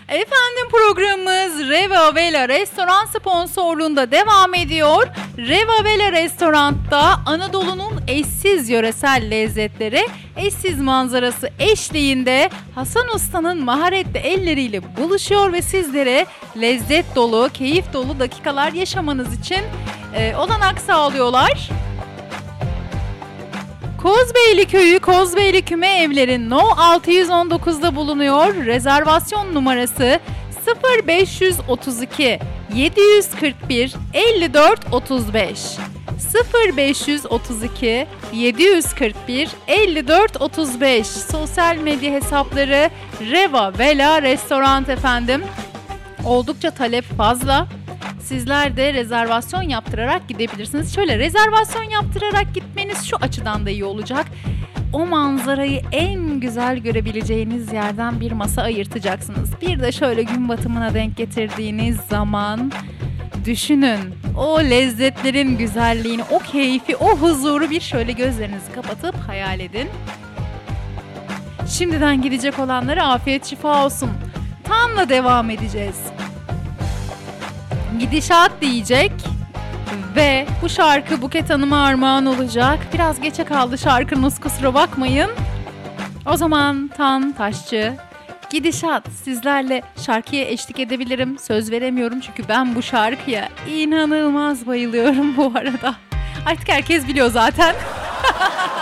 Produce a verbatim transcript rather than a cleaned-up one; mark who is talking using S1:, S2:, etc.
S1: Efendim programımız Reva Vela Restoran sponsorluğunda devam ediyor. Reva Vela Restorant'ta Anadolu'nun eşsiz yöresel lezzetleri, eşsiz manzarası eşliğinde Hasan Usta'nın maharetli elleriyle buluşuyor ve sizlere lezzet dolu, keyif dolu dakikalar yaşamanız için e, olanak sağlıyorlar. Kozbeyli Köyü, Kozbeyli Küme Evleri No altı yüz on dokuz'da bulunuyor. Rezervasyon numarası sıfır beş otuz iki yedi yüz kırk bir elli dört otuz beş sıfır beş otuz iki yedi yüz kırk bir elli dört otuz beş. Sosyal medya hesapları Reva Vela Restoran efendim. Oldukça talep fazla. Sizler de rezervasyon yaptırarak gidebilirsiniz. Şöyle rezervasyon yaptırarak gitmeniz şu açıdan da iyi olacak. O manzarayı en güzel görebileceğiniz yerden bir masa ayırtacaksınız. Bir de şöyle gün batımına denk getirdiğiniz zaman düşünün. O lezzetlerin güzelliğini, o keyfi, o huzuru bir şöyle gözlerinizi kapatıp hayal edin. Şimdiden gidecek olanlara afiyet şifa olsun. Tamla devam edeceğiz. Gidişat diyecek ve bu şarkı Buket Hanım'a armağan olacak. Biraz geçe kaldı şarkınız, kusura bakmayın. O zaman Tan Taşçı, Gidişat sizlerle şarkıya eşlik edebilirim. Söz veremiyorum çünkü ben bu şarkıya inanılmaz bayılıyorum bu arada. Artık herkes biliyor zaten.